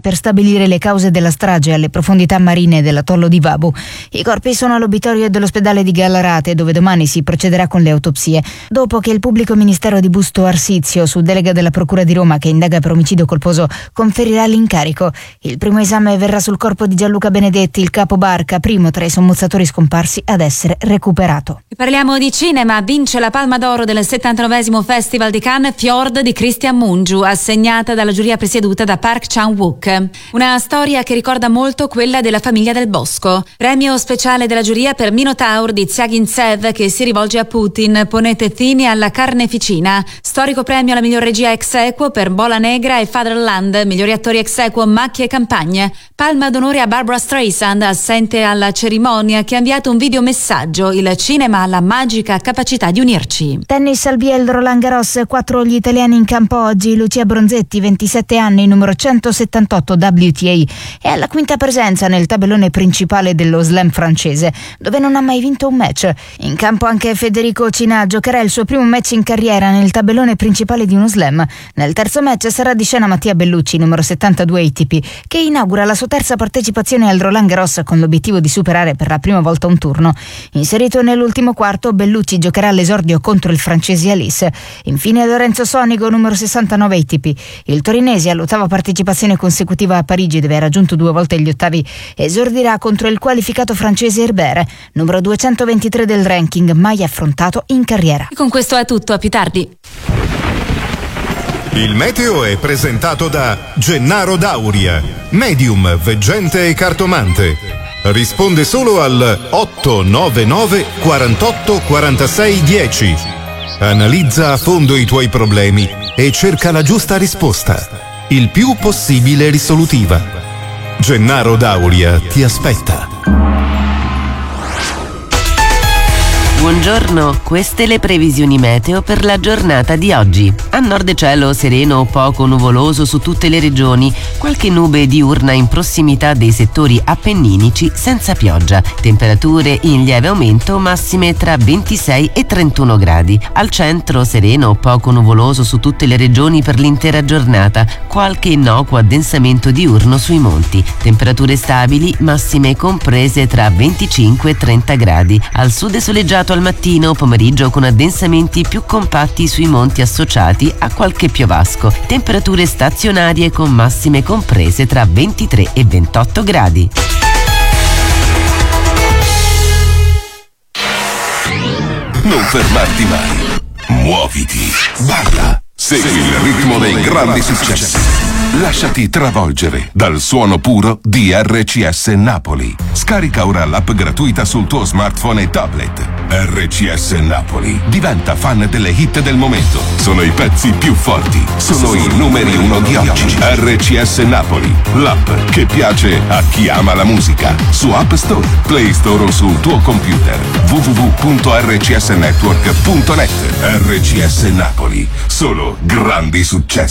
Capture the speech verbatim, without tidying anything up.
per stabilire le cause della strage alle profondità marine dell'atollo di Vabu. I corpi sono all'obitorio dell'ospedale di Gallarate, dove domani si procederà con le autopsie, dopo che il pubblico ministero di Busto Arsizio, su delega della Procura di Roma che indaga per omicidio colposo, conferirà l'incarico. Il primo esame verrà sul corpo di Gianluca Benedetti, il capobarca, primo tra i sommozzatori scomparsi ad essere recuperato. Parliamo di cinema. Vince la Palma d'Oro del settantanovesimo Festival di Cannes Fjord di Christian Mungiu, assegnata dalla giuria presieduta da Park Chan-wook. Una storia che ricorda molto quella della Famiglia del Bosco. Premio speciale della giuria per Minotaur di Zyagintsev, che si rivolge a Putin. Ponete fine alla carneficina. Storico premio alla miglior regia ex equo per Bola Negra e Fatherland. Migliori attori ex equo Macchie e Campagne. Palma d'onore a Barbra Streisand, assente alla cerimonia, che ha inviato un videomessaggio. Il cinema ha la magica capacità di unirci. Tennis al Biel Roland Garros, quattro gli italiani in campo oggi. Lucia Bronzetti, ventisette anni, numero centosettantotto W T A, è alla quinta presenza nel tabellone principale dello slam francese, dove non ha mai vinto un match. In campo anche Federico Cina, giocherà il suo primo match in carriera nel tabellone principale di uno slam. Nel terzo match sarà di scena Mattia Bellucci, numero settantadue A T P, che inaugura la sua terza partecipazione al Roland Garros con l'obiettivo di superare per la prima volta un turno. Inserito nell'ultimo quarto, Bellucci giocherà all'esordio contro il francese Alice. Infine Lorenzo Sonico, numero sessantanove A T P. Il torinese, all'ottava partecipazione consecutiva a Parigi, dove ha raggiunto due volte gli ottavi, esordirà contro il qualificato francese Herbert, numero duecentoventitré del ranking, mai affrontato in carriera. E con questo è tutto, a più tardi. Il meteo è presentato da Gennaro Dauria, medium, veggente e cartomante. Risponde solo al otto nove nove quarantotto quarantasei dieci. Analizza a fondo i tuoi problemi e cerca la giusta risposta, il più possibile risolutiva. Gennaro Dauria ti aspetta. Buongiorno, queste le previsioni meteo per la giornata di oggi. A nord cielo sereno o poco nuvoloso su tutte le regioni, qualche nube diurna in prossimità dei settori appenninici senza pioggia. Temperature in lieve aumento, massime tra ventisei e trentuno gradi. Al centro sereno o poco nuvoloso su tutte le regioni per l'intera giornata, qualche innocuo addensamento diurno sui monti. Temperature stabili, massime comprese tra venticinque e trenta gradi. Al sud è soleggiato al mattino, pomeriggio con addensamenti più compatti sui monti associati a qualche piovasco. Temperature stazionarie con massime comprese tra ventitré e ventotto gradi. Non fermarti mai. Muoviti. Balla. Segui il ritmo dei grandi successi. Lasciati travolgere dal suono puro di R C S Napoli. Scarica ora l'app gratuita sul tuo smartphone e tablet. R C S Napoli. Diventa fan delle hit del momento. Sono i pezzi più forti. Sono i numeri uno di oggi. R C S Napoli. L'app che piace a chi ama la musica. Su App Store, Play Store o sul tuo computer. w w w punto r c s network punto net. R C S Napoli. Solo grandi successi.